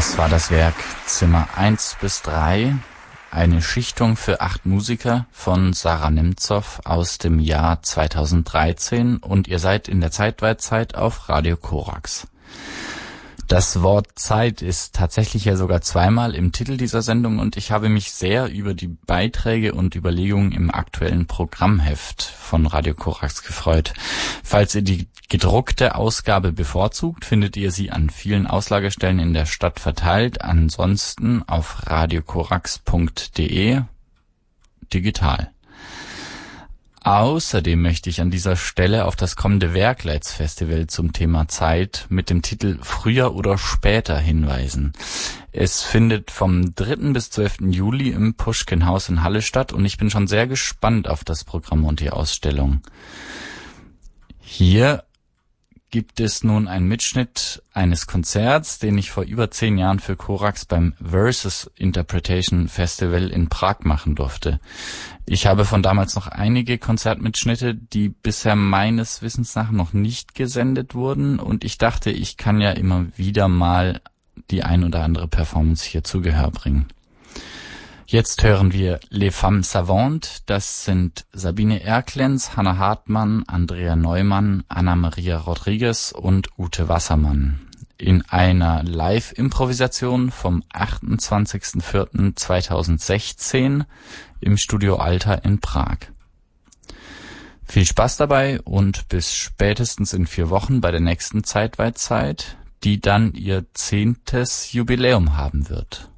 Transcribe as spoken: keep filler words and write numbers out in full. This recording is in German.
Das war das Werk Zimmer eins bis drei, eine Schichtung für acht Musiker von Sarah Nemtsov aus dem Jahr zweitausenddreizehn, und ihr seid in der Zeitweitzeit auf Radio Korax. Das Wort Zeit ist tatsächlich ja sogar zweimal im Titel dieser Sendung, und ich habe mich sehr über die Beiträge und Überlegungen im aktuellen Programmheft von Radio Korax gefreut. Falls ihr die gedruckte Ausgabe bevorzugt, findet ihr sie an vielen Auslagestellen in der Stadt verteilt, ansonsten auf radiokorax punkt de digital. Außerdem möchte ich an dieser Stelle auf das kommende Werkleitz-Festival zum Thema Zeit mit dem Titel Früher oder später hinweisen. Es findet vom dritten bis zwölften Juli im Puschkin-Haus in Halle statt, und ich bin schon sehr gespannt auf das Programm und die Ausstellung. Hier gibt es nun einen Mitschnitt eines Konzerts, den ich vor über zehn Jahren für Korax beim Versus Interpretation Festival in Prag machen durfte. Ich habe von damals noch einige Konzertmitschnitte, die bisher meines Wissens nach noch nicht gesendet wurden, und ich dachte, ich kann ja immer wieder mal die ein oder andere Performance hier zu Gehör bringen. Jetzt hören wir Les Femmes Savantes. Das sind Sabine Erklenz, Hannah Hartmann, Andrea Neumann, Anna-Maria Rodriguez und Ute Wassermann in einer Live-Improvisation vom achtundzwanzigsten vierten zweitausendsechzehn im Studio Alter in Prag. Viel Spaß dabei und bis spätestens in vier Wochen bei der nächsten Zeitweitzeit, die dann ihr zehntes Jubiläum haben wird.